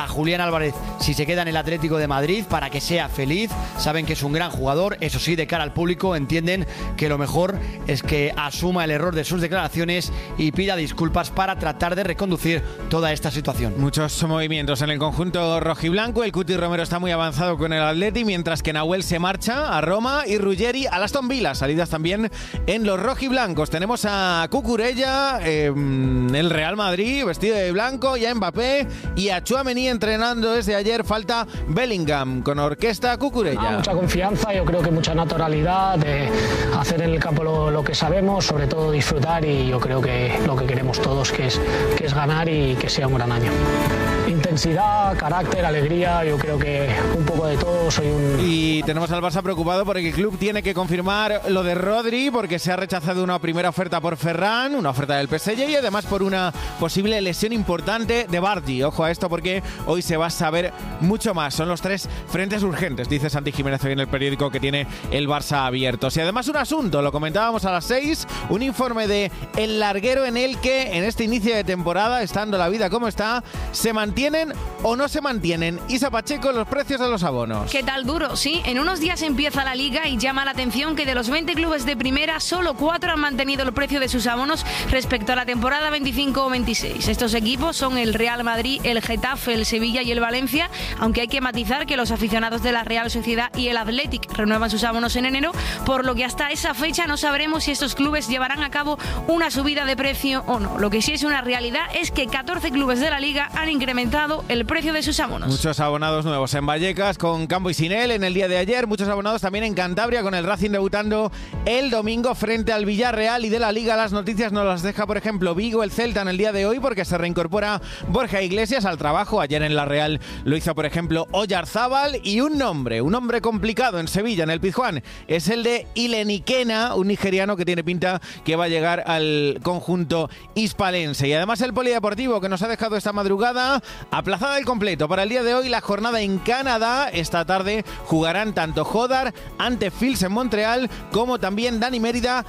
a Julián Álvarez si se queda en el Atlético de Madrid para que sea feliz. Saben que es un gran jugador, eso sí, de cara al público entienden que lo mejor es que asuma el error de sus declaraciones y pida disculpas para tratar de reconducir toda esta situación. Muchos movimientos en el conjunto rojiblanco. El Cuti Romero está muy avanzado con el Atleti, mientras que Nahuel se marcha a Roma y Ruggeri al Aston Villa. Salidas también en los rojiblancos. Tenemos a Cucurella, el Real Madrid, vestido de blanco, y a Mbappé y a Tchouaméni entrenando desde ayer. Falta Bellingham con orquesta Cucurella. Mucha confianza, yo creo que mucha naturalidad de hacer en el campo lo que sabemos, sobre todo disfrutar, y yo creo que lo que queremos todos que es ganar y que sea un gran año. Intensidad, carácter, alegría, yo creo que un poco de todo. Y tenemos al Barça preocupado porque el club tiene que confirmar lo de Rodri, porque se ha rechazado una primera oferta por Ferran, una oferta del PSG, y además por una posible lesión importante de Bardi. Ojo a esto porque hoy se va a saber mucho más. Son los 3 frentes urgentes, dice Santi Jiménez hoy en el periódico que tiene el Barça Abiertos. Y además un asunto, lo comentábamos a las 6, un informe de El Larguero en el que en este inicio de temporada, estando la vida como está, se mantienen o no se mantienen. Isa Pacheco, los precios de los abonos. ¿Qué tal duro? Sí, en unos días empieza la Liga y llama la atención que de los 20 clubes de primera, solo 4 han mantenido el precio de sus abonos respecto a la temporada 25 o 26. Estos equipos son el Real Madrid, el Getafe, el Sevilla y el Valencia, aunque hay que matizar que los aficionados de la Real Sociedad y el Athletic renuevan sus abonos en enero, por lo que hasta esa fecha no sabremos si estos clubes llevarán a cabo una subida de precio o no. Lo que sí es una realidad es que 14 clubes de la Liga han incrementado el precio de sus abonos. Muchos abonados nuevos en Vallecas con Campo y Sinel en el día de ayer, muchos abonados también en Cantabria con el Racing debutando el domingo frente al Villarreal. Y de la Liga las noticias nos las deja, por ejemplo, Vigo, el Celta en el día de hoy, porque se reincorpora Borja Iglesias al trabajo. Ayer en la Real lo hizo, por ejemplo, Oyarzábal. Y un nombre complicado en Sevilla, en el Pizjuán, es el de Ileniquena, un nigeriano que tiene pinta que va a llegar al conjunto hispalense. Y además el polideportivo que nos ha dejado esta madrugada aplazada el completo para el día de hoy la jornada en Canadá. Esta tarde jugarán tanto Jodar ante Fils en Montreal como también Dani Mérida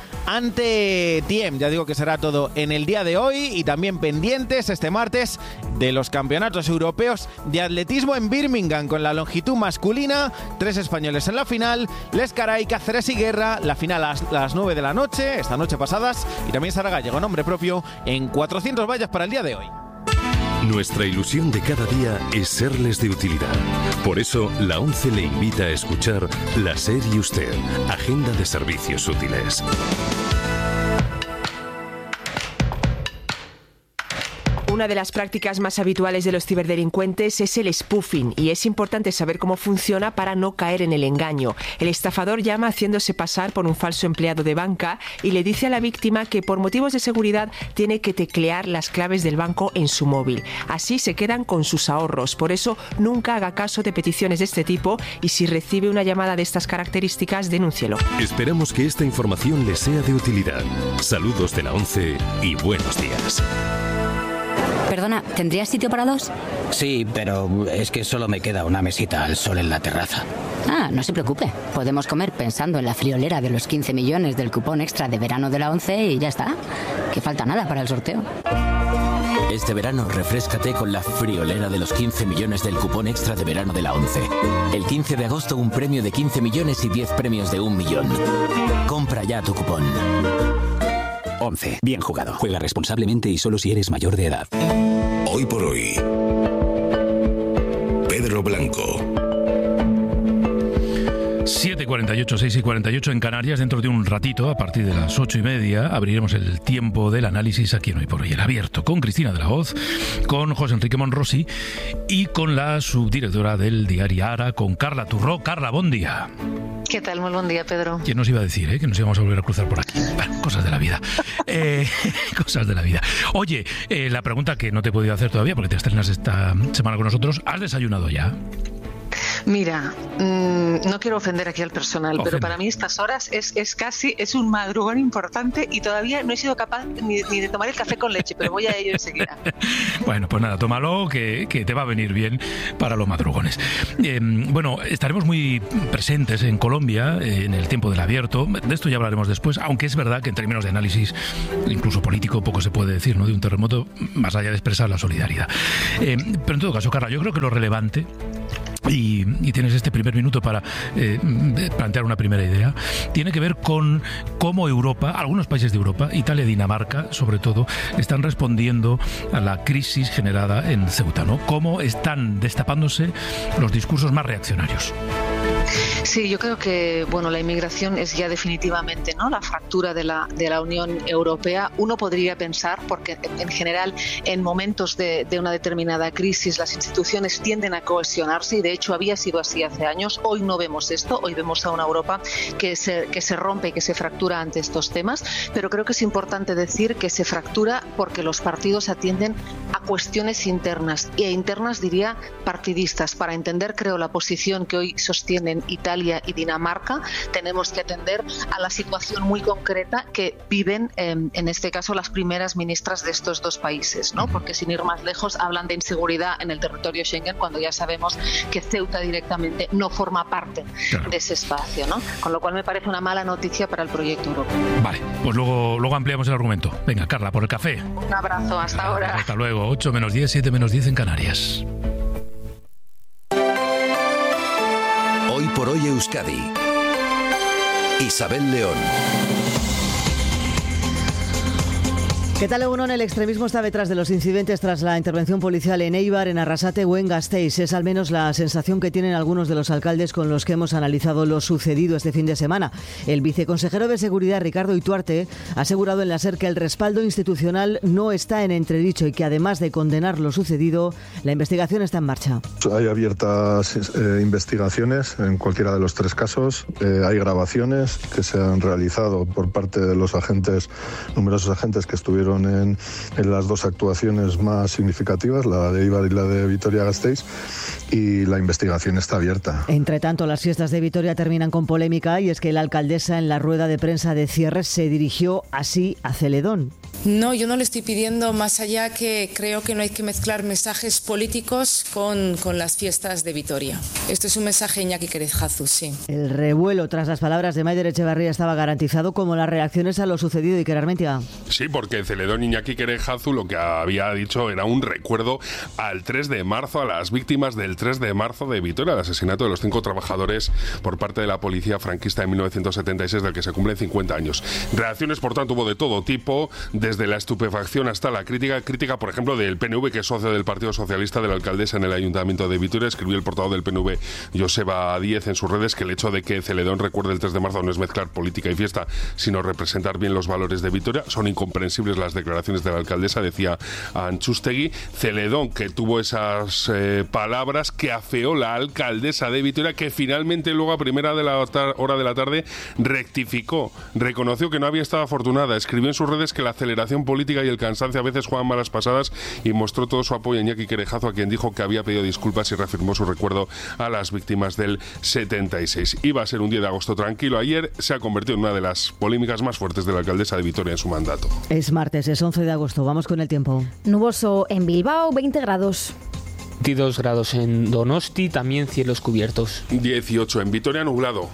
ante Tiem. Ya digo que será todo en el día de hoy, y también pendientes este martes de los campeonatos europeos de atletismo en Birmingham con la longitud masculina. 3 españoles en la final, Les Caray, Cáceres y Guerra. La final a las 9 de la noche, esta noche pasadas, y también Sara Gallego, nombre propio, en 400 vallas para el día de hoy. Nuestra ilusión de cada día es serles de utilidad. Por eso, la ONCE le invita a escuchar La SER y Usted, Agenda de Servicios Útiles. Una de las prácticas más habituales de los ciberdelincuentes es el spoofing, y es importante saber cómo funciona para no caer en el engaño. El estafador llama haciéndose pasar por un falso empleado de banca y le dice a la víctima que por motivos de seguridad tiene que teclear las claves del banco en su móvil. Así se quedan con sus ahorros. Por eso nunca haga caso de peticiones de este tipo, y si recibe una llamada de estas características, denúncielo. Esperamos que esta información le sea de utilidad. Saludos de la ONCE y buenos días. Perdona, ¿tendrías sitio para 2? Sí, pero es que solo me queda una mesita al sol en la terraza. Ah, no se preocupe. Podemos comer pensando en la friolera de los 15 millones del cupón extra de verano de la ONCE y ya está. Que falta nada para el sorteo. Este verano refréscate con la friolera de los 15 millones del cupón extra de verano de la ONCE. El 15 de agosto un premio de 15 millones y 10 premios de 1 millón. Compra ya tu cupón. ONCE. Bien jugado. Juega responsablemente y solo si eres mayor de edad. Hoy por hoy, Pedro Blanco. 7:48, 6:48 en Canarias. Dentro de un ratito, a partir de las 8:30, abriremos el tiempo del análisis aquí en Hoy por Hoy, el abierto, con Cristina de la Hoz, con José Enrique Monrosi y con la subdirectora del diario Ara, con Carla Turró. Carla, buen día. ¿Qué tal? Muy buen día, Pedro. ¿Quién nos iba a decir, que nos íbamos a volver a cruzar por aquí? Bueno, cosas de la vida. Cosas de la vida. Oye, la pregunta que no te he podido hacer todavía, porque te estrenas esta semana con nosotros, ¿has desayunado ya? Mira, no quiero ofender aquí al personal, pero para mí estas horas es un madrugón importante y todavía no he sido capaz ni de tomar el café con leche, pero voy a ello enseguida. Bueno, pues nada, tómalo, que te va a venir bien para los madrugones. Bueno, estaremos muy presentes en Colombia en el tiempo del Abierto. De esto ya hablaremos después, aunque es verdad que en términos de análisis, incluso político, poco se puede decir, ¿no?, de un terremoto, más allá de expresar la solidaridad. Pero en todo caso, Carla, yo creo que lo relevante, y tienes este primer minuto para plantear una primera idea, tiene que ver con cómo Europa, algunos países de Europa, Italia y Dinamarca sobre todo, están respondiendo a la crisis generada en Ceuta, ¿no? Cómo están destapándose los discursos más reaccionarios. Sí, yo creo que la inmigración es ya definitivamente, ¿no?, la fractura de la Unión Europea. Uno podría pensar, porque en general en momentos de una determinada crisis las instituciones tienden a cohesionarse, y de hecho había sido así hace años. Hoy no vemos esto, hoy vemos a una Europa que se rompe y que se fractura ante estos temas, pero creo que es importante decir que se fractura porque los partidos atienden a cuestiones internas, e internas diría partidistas. Para entender, creo, la posición que hoy sostienen Italia y Dinamarca, tenemos que atender a la situación muy concreta que viven, en este caso, las primeras ministras de estos dos países, ¿no? Porque sin ir más lejos hablan de inseguridad en el territorio Schengen, cuando ya sabemos que Ceuta directamente no forma parte de ese espacio, ¿no? Con lo cual me parece una mala noticia para el proyecto europeo. Vale, pues luego ampliamos el argumento. Venga, Carla, por el café. Un abrazo, hasta ahora. Hasta luego, 8 menos 10, 7 menos 10 en Canarias. Hoy por hoy Euskadi. Isabel León. ¿Qué tal, Egunon? El extremismo está detrás de los incidentes tras la intervención policial en Eibar, en Arrasate o en Gasteiz. Es al menos la sensación que tienen algunos de los alcaldes con los que hemos analizado lo sucedido este fin de semana. El viceconsejero de Seguridad, Ricardo Ituarte, ha asegurado en la SER que el respaldo institucional no está en entredicho y que, además de condenar lo sucedido, la investigación está en marcha. Hay abiertas investigaciones en cualquiera de los tres casos. Hay grabaciones que se han realizado por parte de los agentes, numerosos agentes que estuvieron en las dos actuaciones más significativas, la de Eibar y la de Vitoria-Gasteiz, y la investigación está abierta. Entre tanto, las fiestas de Vitoria terminan con polémica, y es que la alcaldesa, en la rueda de prensa de cierre, se dirigió así a Celedón. No, yo no le estoy pidiendo más allá, que creo que no hay que mezclar mensajes políticos con las fiestas de Vitoria. Esto es un mensaje Iñaki Querejazu, sí. El revuelo tras las palabras de Maider Etxebarria estaba garantizado, como las reacciones a lo sucedido. Iker Armentia. Sí, porque Celedón, Iñaki Querejazu, lo que había dicho era un recuerdo al 3 de marzo, a las víctimas del 3 de marzo de Vitoria, el asesinato de los 5 trabajadores por parte de la policía franquista en 1976, del que se cumplen 50 años. Reacciones, por tanto, hubo de todo tipo, desde la estupefacción hasta la crítica, por ejemplo, del PNV, que es socio del Partido Socialista de la alcaldesa en el Ayuntamiento de Vitoria. Escribió el portavoz del PNV, Joseba Díez, en sus redes, que el hecho de que Celedón recuerde el 3 de marzo no es mezclar política y fiesta, sino representar bien los valores de Vitoria. Son incomprensibles las declaraciones de la alcaldesa, decía Antxustegui. Celedón, que tuvo esas palabras que afeó la alcaldesa de Vitoria, que finalmente luego a primera hora de la tarde rectificó, reconoció que no había estado afortunada. Escribió en sus redes que la aceleración política y el cansancio a veces juegan malas pasadas, y mostró todo su apoyo a Iñaki Querejazu, a quien dijo que había pedido disculpas y reafirmó su recuerdo a las víctimas del 76. Iba a ser un día de agosto tranquilo. Ayer se ha convertido en una de las polémicas más fuertes de la alcaldesa de Vitoria en su mandato. Es martes, es 11 de agosto. Vamos con el tiempo. Nuboso en Bilbao, 20 grados. 22 grados en Donosti, también cielos cubiertos. 18 en Vitoria, nublado.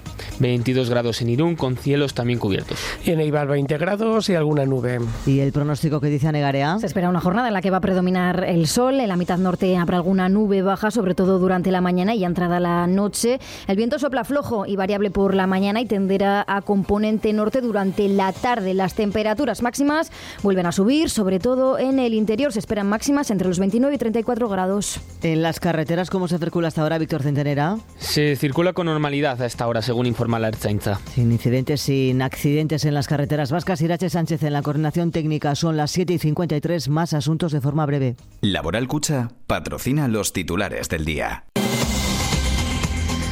22 grados en Irún, con cielos también cubiertos. Y en Eibar 20 grados y alguna nube. ¿Y el pronóstico que dice Anegarea? Se espera una jornada en la que va a predominar el sol. En la mitad norte habrá alguna nube baja, sobre todo durante la mañana y entrada la noche. El viento sopla flojo y variable por la mañana y tenderá a componente norte durante la tarde. Las temperaturas máximas vuelven a subir, sobre todo en el interior. Se esperan máximas entre los 29 y 34 grados. En las carreteras, ¿cómo se circula hasta ahora, Víctor Centenera? Se circula con normalidad a esta hora, según informa la Ertzaintza. Sin incidentes, sin accidentes en las carreteras vascas. Irache Sánchez en la coordinación técnica. Son las 7:53, más asuntos de forma breve. Laboral Kutxa patrocina los titulares del día.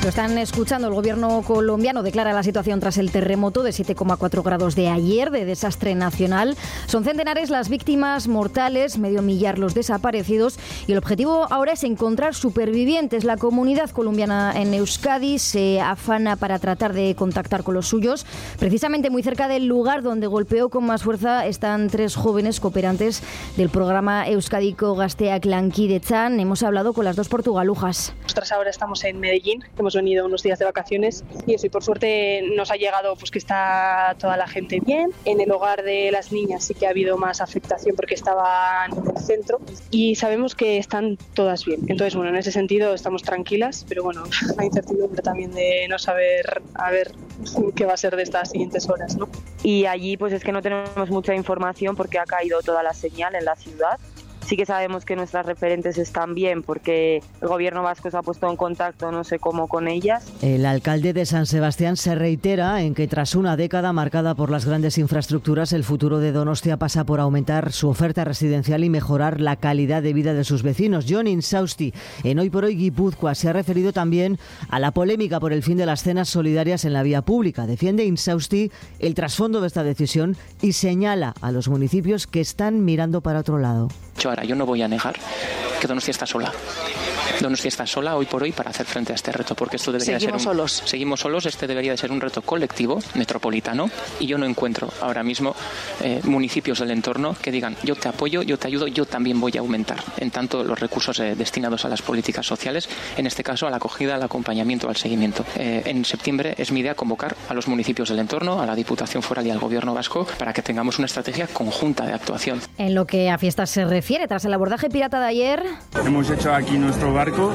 Lo están escuchando. El gobierno colombiano declara la situación tras el terremoto de 7,4 grados de ayer, de desastre nacional. Son centenares las víctimas mortales, medio millar los desaparecidos, y el objetivo ahora es encontrar supervivientes. La comunidad colombiana en Euskadi se afana para tratar de contactar con los suyos. Precisamente muy cerca del lugar donde golpeó con más fuerza están 3 jóvenes cooperantes del programa Euskadiko Gazteak Lankidetzan. Hemos hablado con las 2 portugalujas. Nosotras ahora estamos en Medellín, hemos venido unos días de vacaciones y eso, y por suerte nos ha llegado pues que está toda la gente bien. En el hogar de las niñas sí que ha habido más afectación porque estaban en el centro y sabemos que están todas bien. Entonces, bueno, en ese sentido estamos tranquilas, pero bueno, la incertidumbre también de no saber a ver qué va a ser de estas siguientes horas, ¿no? Y allí pues es que no tenemos mucha información porque ha caído toda la señal en la ciudad. Sí que sabemos que nuestras referentes están bien porque el gobierno vasco se ha puesto en contacto, no sé cómo, con ellas. El alcalde de San Sebastián se reitera en que tras una década marcada por las grandes infraestructuras, el futuro de Donostia pasa por aumentar su oferta residencial y mejorar la calidad de vida de sus vecinos. Jon Insausti, en Hoy por Hoy Guipúzcoa, se ha referido también a la polémica por el fin de las cenas solidarias en la vía pública. Defiende Insausti el trasfondo de esta decisión y señala a los municipios que están mirando para otro lado. Ahora, yo no voy a negar que Donostia está sola. Donostia está sola hoy por hoy para hacer frente a este reto, porque esto debería seguimos solos. Este debería de ser un reto colectivo, metropolitano, y yo no encuentro ahora mismo municipios del entorno que digan yo te apoyo, yo te ayudo, yo también voy a aumentar en tanto los recursos destinados a las políticas sociales, en este caso a la acogida, al acompañamiento, al seguimiento. En septiembre es mi idea convocar a los municipios del entorno, a la Diputación Foral y al Gobierno vasco para que tengamos una estrategia conjunta de actuación. En lo que a fiestas se refiere, tras el abordaje pirata de ayer, hemos hecho aquí nuestro barco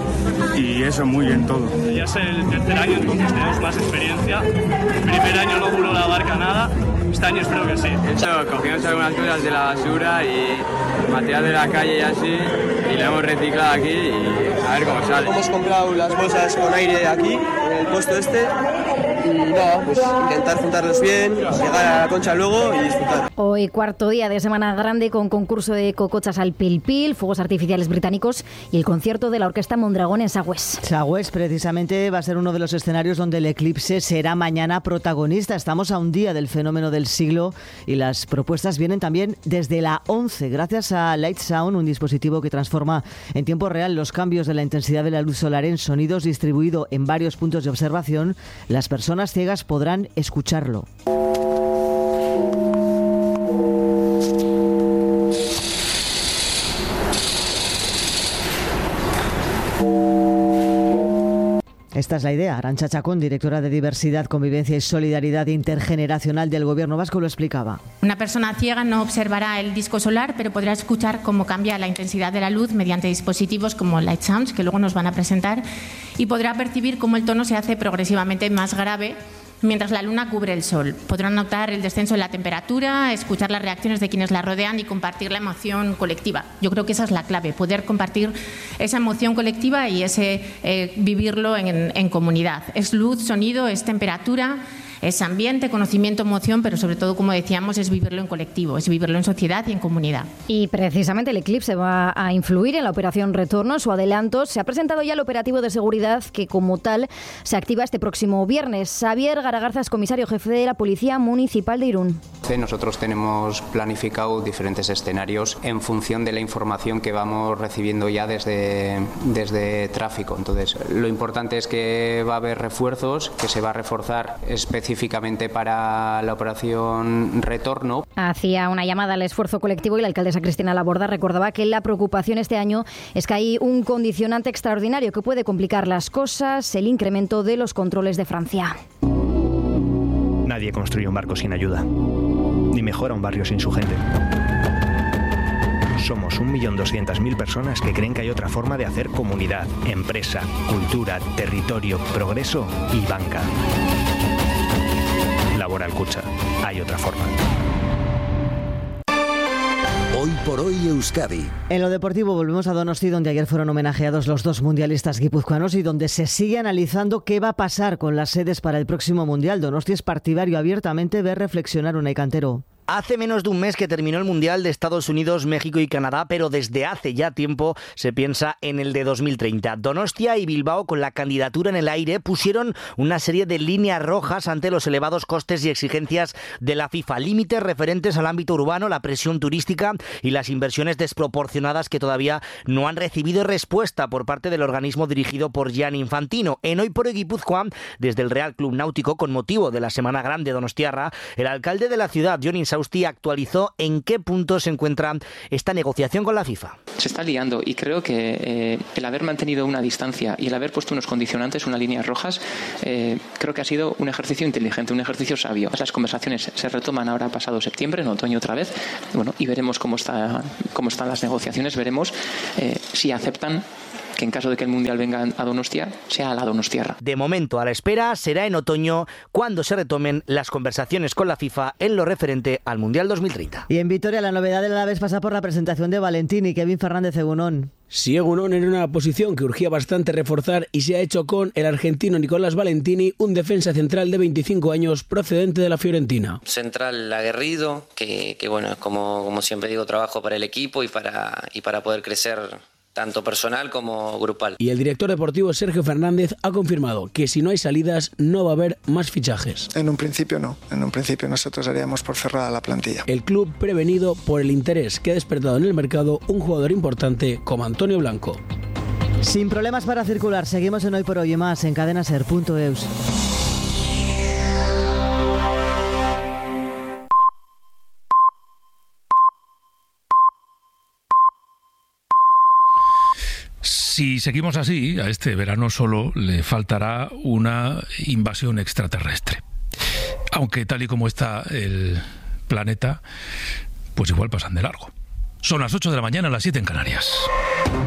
y eso muy bien todo. Ya es el tercer año, entonces tenemos más experiencia. El primer año no voló la barca nada, este año espero que sí. Cogimos algunas cosas de la basura y material de la calle y así, y lo hemos reciclado aquí y a ver cómo sale. Hemos comprado las bolsas con aire aquí, en el puesto este, y nada, pues intentar juntarlos bien, llegar a la concha luego y disfrutar. Hoy cuarto día de Semana Grande con concurso de cocochas al Pil Pil, fuegos artificiales británicos y el concierto de la Orquesta Mondragón en Sagüés. Sagüés precisamente va a ser uno de los escenarios donde el eclipse será mañana protagonista. Estamos a un día del fenómeno del siglo y las propuestas vienen también desde la 11, gracias a Light Sound, un dispositivo que transforma en tiempo real los cambios de la intensidad de la luz solar en sonidos, distribuido en varios puntos de observación. Las personas ciegas podrán escucharlo. Esta es la idea. Arantxa Chacón, directora de Diversidad, Convivencia y Solidaridad Intergeneracional del Gobierno vasco, lo explicaba. Una persona ciega no observará el disco solar, pero podrá escuchar cómo cambia la intensidad de la luz mediante dispositivos como Light Sounds, que luego nos van a presentar, y podrá percibir cómo el tono se hace progresivamente más grave mientras la luna cubre el sol. Podrán notar el descenso en la temperatura, escuchar las reacciones de quienes la rodean y compartir la emoción colectiva. Yo creo que esa es la clave, poder compartir esa emoción colectiva y ese vivirlo en comunidad. Es luz, sonido, es temperatura, es ambiente, conocimiento, emoción, pero sobre todo, como decíamos, es vivirlo en colectivo, es vivirlo en sociedad y en comunidad. Y precisamente el eclipse va a influir en la operación Retorno. Su adelanto: se ha presentado ya el operativo de seguridad que, como tal, se activa este próximo viernes. Xavier Garagarza es comisario jefe de la Policía Municipal de Irún. Nosotros tenemos planificado diferentes escenarios en función de la información que vamos recibiendo ya desde tráfico. Entonces, lo importante es que va a haber refuerzos, que se va a reforzar específicamente para la operación Retorno. Hacía una llamada al esfuerzo colectivo y la alcaldesa Cristina Laborda recordaba que la preocupación este año es que hay un condicionante extraordinario que puede complicar las cosas: el incremento de los controles de Francia. Nadie construye un barco sin ayuda, ni mejora un barrio sin su gente. Somos 1.200.000 personas que creen que hay otra forma de hacer comunidad, empresa, cultura, territorio, progreso y banca. Laboral Kutxa. Hay otra forma. Hoy por hoy Euskadi. En lo deportivo volvemos a Donosti, donde ayer fueron homenajeados los 2 mundialistas guipuzcoanos y donde se sigue analizando qué va a pasar con las sedes para el próximo mundial. Donosti es partidario abiertamente de reflexionar. Unai Cantero. Hace menos de un mes que terminó el Mundial de Estados Unidos, México y Canadá, pero desde hace ya tiempo se piensa en el de 2030. Donostia y Bilbao, con la candidatura en el aire, pusieron una serie de líneas rojas ante los elevados costes y exigencias de la FIFA. Límites referentes al ámbito urbano, la presión turística y las inversiones desproporcionadas que todavía no han recibido respuesta por parte del organismo dirigido por Gianni Infantino. En Hoy por Hoy Guipúzcoa, desde el Real Club Náutico, con motivo de la Semana Grande donostiarra, el alcalde de la ciudad, Jon Insausti, actualizó en qué punto se encuentra esta negociación con la FIFA. Se está liando y creo que el haber mantenido una distancia y el haber puesto unos condicionantes, unas líneas rojas, creo que ha sido un ejercicio inteligente, un ejercicio sabio. Las conversaciones se retoman ahora pasado septiembre, en otoño otra vez, y veremos cómo están las negociaciones, veremos si aceptan que en caso de que el Mundial venga a Donostia, sea a la donostiarra. De momento, a la espera, será en otoño cuando se retomen las conversaciones con la FIFA en lo referente al Mundial 2030. Y en Vitoria, la novedad del Alavés pasa por la presentación de Valentín y Kevin Fernández Egunon. Sí, Egunon era una posición que urgía bastante reforzar y se ha hecho con el argentino Nicolás Valentini, un defensa central de 25 años procedente de la Fiorentina. Central aguerrido, que bueno, como siempre digo, trabajo para el equipo y para poder crecer tanto personal como grupal. Y el director deportivo Sergio Fernández ha confirmado que si no hay salidas no va a haber más fichajes. En un principio no, en un principio nosotros daríamos por cerrada la plantilla. El club prevenido por el interés que ha despertado en el mercado un jugador importante como Antonio Blanco. Sin problemas para circular, seguimos en Hoy por Hoy y más en cadenaser.eus. Si seguimos así, a este verano solo le faltará una invasión extraterrestre. Aunque tal y como está el planeta, pues igual pasan de largo. Son las 8 de la mañana, las 7 en Canarias.